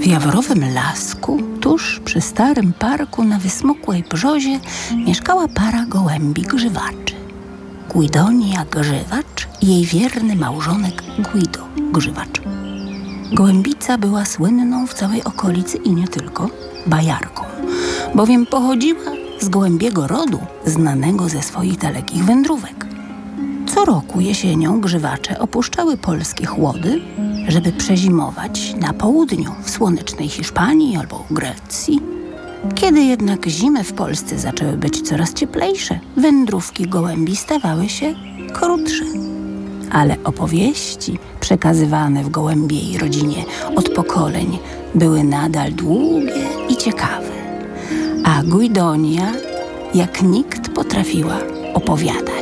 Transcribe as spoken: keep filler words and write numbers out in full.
W jaworowym lasku, tuż przy starym parku na wysmukłej brzozie mieszkała para gołębi grzywaczy. Guidonia Grzywacz i jej wierny małżonek Guido Grzywacz. Gołębica była słynną w całej okolicy i nie tylko bajarką, bowiem pochodziła z gołębiego rodu znanego ze swoich dalekich wędrówek. Co roku jesienią grzywacze opuszczały polskie chłody, żeby przezimować na południu, w słonecznej Hiszpanii albo Grecji. Kiedy jednak zimy w Polsce zaczęły być coraz cieplejsze, wędrówki gołębi stawały się krótsze. Ale opowieści przekazywane w gołębiej rodzinie od pokoleń były nadal długie i ciekawe. A Guidonia jak nikt potrafiła opowiadać.